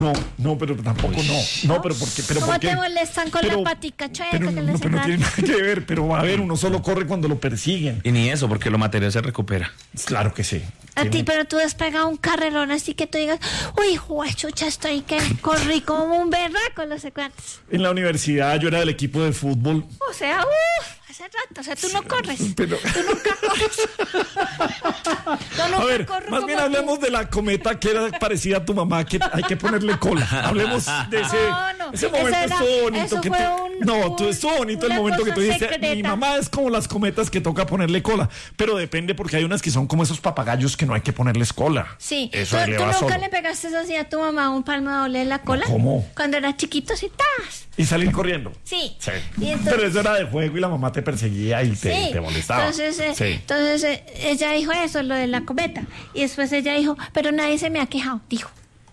No, pero tampoco no. No, pero porque, pero ¿Cómo ¿por qué? te molestan con Pero- la patica chueca Pero, que no, les pero no tiene encanta? nada que ver. Pero a ver, uno solo corre cuando lo persiguen. Y ni eso, porque lo material se recupera. Claro que sí. A ti, Tiene- pero tú has pegado un carrerón así que tú digas, uy, juechucha, estoy que corrí como un berraco, no sé cuántos. En la universidad yo era del equipo de fútbol. O sea, hace rato, o sea, tú no corres. Pero, Tú nunca corres. Yo nunca a ver, corro más como bien tú. hablemos de la cometa que era parecida a tu mamá, que hay que ponerle cola. Hablemos de ese, No. ese momento. Eso era- Estuvo bonito. eso que fue tú, no, tú estuvo bonito el una momento que tú cosa dijiste, secreta. mi mamá es como las cometas que toca ponerle cola. Pero depende porque hay unas que son como esos papagayos que no hay que ponerles cola. Sí, Eso ¿Tú, le tú va nunca solo. le pegaste eso así a tu mamá un palmo doble en la cola? ¿Cómo? Cuando era chiquito, sí, ¡tas! Y salir corriendo. Sí. Sí. Y entonces- Pero eso era de juego y la mamá te perseguía y te molestaba. Entonces, Sí. ella dijo eso, lo de la cometa. Y después ella dijo, pero nadie se me ha quejado, dijo.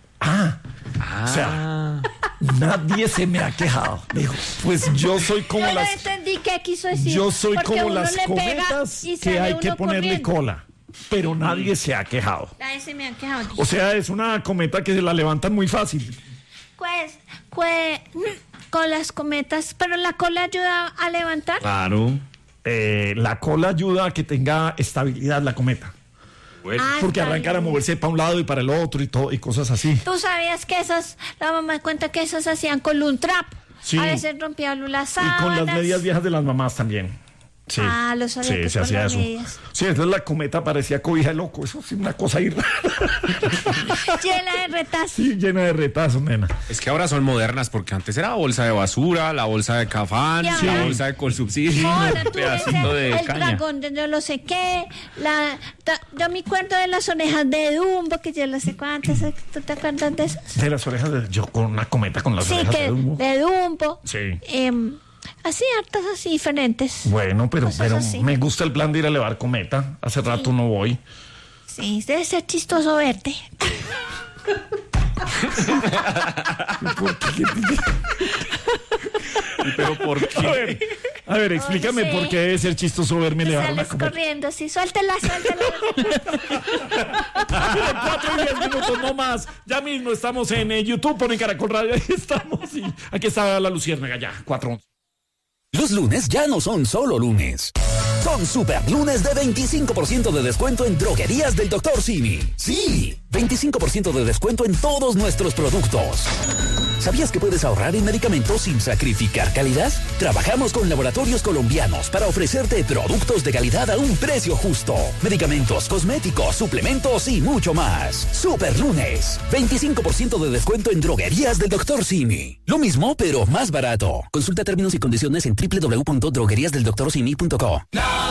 O sea, nadie se me ha quejado. Dijo, pues yo soy como Yo no las... entendí qué quiso decir. Yo soy porque como uno las le pega cometas y que sale hay que uno ponerle corriendo. cola. Pero nadie se ha quejado. Nadie se me ha quejado. dijo. O sea, es una cometa que se la levantan muy fácil. Pues, con las cometas, pero la cola ayuda a levantar. Claro. La cola ayuda a que tenga estabilidad la cometa. Ah, Porque está arrancan a bien. moverse para un lado y para el otro y todo y cosas así. Tú sabías que la mamá cuenta que esas hacían con un trap. Sí. A veces rompían las Y sábanas. con las medias viejas de las mamás también. Sí. Ah, lo sabía que se con hacía las eso. medias. Sí, entonces la cometa parecía cobija de loco. Eso sí, una cosa ahí rara. Llena de retazos. Sí, llena de retazos, nena. Es que ahora son modernas, porque antes era bolsa de basura, la bolsa de cafán, Y la ahora- bolsa de colsubsidio, Ahora un tú ves pedacito de el caña. dragón de yo no sé qué. Yo me acuerdo de las orejas de Dumbo, que yo no sé cuántas. ¿Tú te acuerdas de esas? De las orejas de... Yo con una cometa con las Sí, orejas que de humo. de Dumbo. Sí. Así, hartas así diferentes. Bueno, pero Cosas así. me gusta el plan de ir a elevar cometa. Hace rato no voy. Sí, debe ser chistoso verte. Pero ¿por qué? A ver, explícame No sé. por qué debe ser chistoso verme elevar una Sales cometa. corriendo así, suéltela. 4 y 10 minutos, no más. Ya mismo estamos en YouTube, ponen Caracol Radio, ahí estamos. Y aquí está la luciérnaga ya, 4. Los lunes ya no son solo lunes. Son super lunes de 25% de descuento en droguerías del Dr. Simi. Sí, 25% de descuento en todos nuestros productos. ¿Sabías que puedes ahorrar en medicamentos sin sacrificar calidad? Trabajamos con laboratorios colombianos para ofrecerte productos de calidad a un precio justo. Medicamentos, cosméticos, suplementos y mucho más. Super lunes, 25% de descuento en droguerías del Dr. Simi. Lo mismo, pero más barato. Consulta términos y condiciones en www.drogueriasdeldoctorsimi.co.